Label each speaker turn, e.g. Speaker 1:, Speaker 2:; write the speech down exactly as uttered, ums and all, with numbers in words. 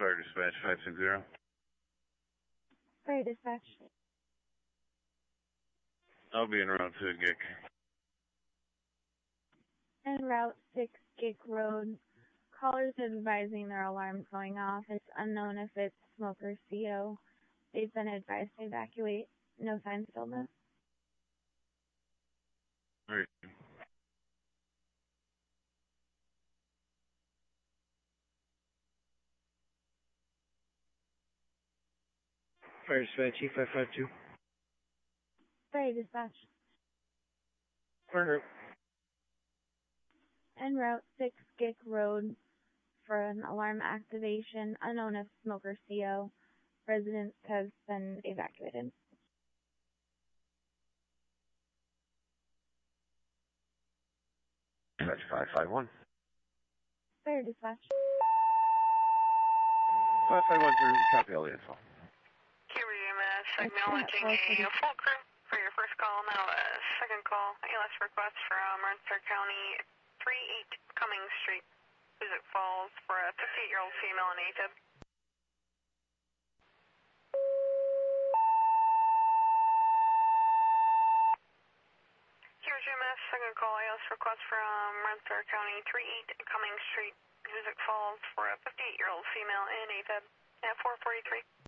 Speaker 1: Fire Dispatch five six zero.
Speaker 2: Fire Dispatch.
Speaker 1: I'll be en route to Gick.
Speaker 2: En route six Gick Road. Callers advising their alarms going off. It's unknown if it's smoker C O. They've been advised to evacuate. No signs of illness.
Speaker 1: All right.
Speaker 3: Fire Dispatch E five five two.
Speaker 2: Fire Dispatch.
Speaker 3: Corner.
Speaker 2: En route six Gick Road for an alarm activation. Unknown if smoker C O. Residents have been evacuated.
Speaker 4: Dispatch five five one.
Speaker 2: Fire Dispatch.
Speaker 4: five five one through, copy all the info.
Speaker 5: Q R M S acknowledging a full crew for your first call. Now, uh, second call. A L S request from Rensselaer County, three eight Cummings Street, Hoosick Falls, for a fifty-eight-year-old female in AFib. Q R M S second call. A L S request from Rensselaer County, three eight Cummings Street, Hoosick Falls, for a fifty-eight-year-old female in AFib at four forty-three.